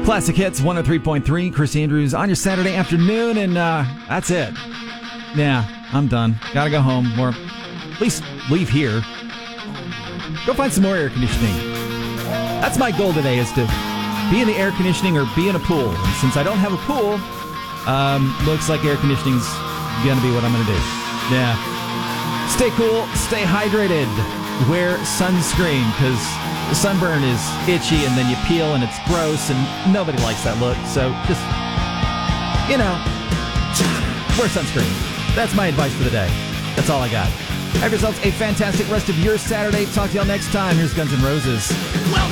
Classic Hits 103.3, Chris Andrews on your Saturday afternoon, and that's it. Yeah, I'm done. Gotta go home, or at least leave here. Go find some more air conditioning. That's my goal today, is to be in the air conditioning or be in a pool. And since I don't have a pool, looks like air conditioning's gonna be what I'm gonna do. Yeah. Stay cool, stay hydrated, wear sunscreen, because the sunburn is itchy and then you peel and it's gross and nobody likes that look. So just, wear sunscreen. That's my advice for the day. That's all I got. Have yourselves a fantastic rest of your Saturday. Talk to y'all next time. Here's Guns N' Roses. Well,